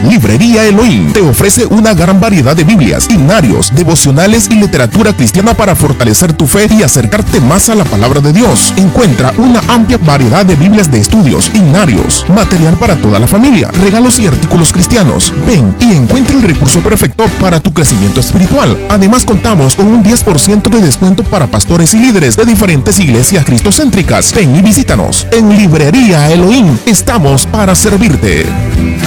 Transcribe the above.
Librería Elohim te ofrece una gran variedad de Biblias, himnarios, devocionales y literatura cristiana para fortalecer tu fe y acercarte más a la palabra de Dios. Encuentra una amplia variedad de Biblias de estudios, himnarios, material para toda la familia, regalos y artículos cristianos. Ven y encuentra el recurso perfecto para tu crecimiento espiritual. Además, contamos con un 10% de descuento para pastores y líderes de diferentes iglesias cristocéntricas. Ven y visítanos. En Librería Elohim estamos para servirte.